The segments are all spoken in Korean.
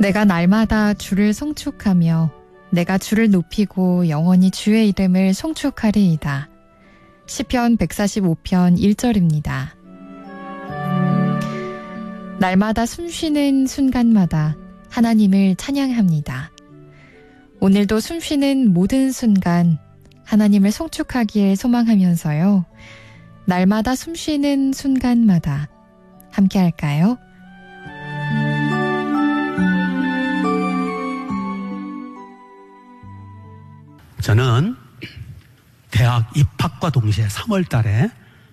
내가 날마다 주를 송축하며 내가 주를 높이고 영원히 주의 이름을 송축하리이다. 시편 145편 1절입니다. 날마다 숨쉬는 순간마다 하나님을 찬양합니다. 오늘도 숨쉬는 모든 순간 하나님을 송축하기를 소망하면서요. 날마다 숨쉬는 순간마다 함께 할까요? 저는 대학 입학과 동시에 3월 달에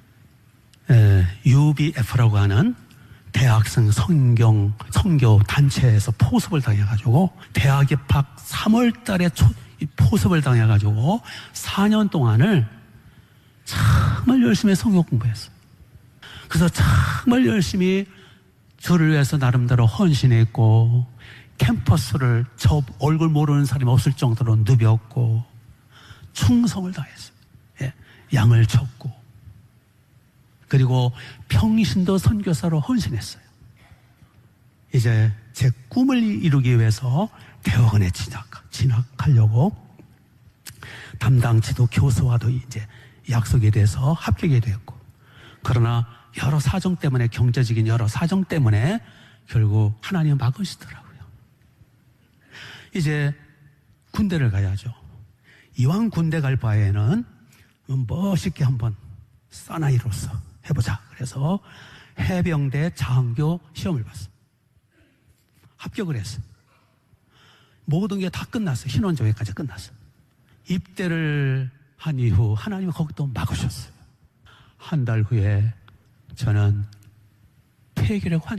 UBF라고 하는 대학생 선교 단체에서 포섭을 당해가지고 대학 입학 3월 달에 포섭을 당해가지고 4년 동안을 정말 열심히 성경 공부했어요. 그래서 정말 열심히 저를 위해서 나름대로 헌신했고 캠퍼스를 저 얼굴 모르는 사람이 없을 정도로 누볐고 충성을 다했어요. 예, 양을 쳤고 그리고 평신도 선교사로 헌신했어요. 이제 제 꿈을 이루기 위해서 대학원에 진학하려고 담당 지도 교수와도 이제 약속이 돼서 합격이 되었고, 그러나 여러 사정 때문에, 경제적인 여러 사정 때문에 결국 하나님 막으시더라고요. 이제 군대를 가야죠. 이왕 군대 갈 바에는 멋있게 한번 사나이로서 해보자. 그래서 해병대 장교 시험을 봤어요. 합격을 했어요. 모든 게 다 끝났어요. 신원조회까지 끝났어요. 입대를 한 이후 하나님이 거기 또 막으셨어요. 한 달 후에 저는 폐결핵 환자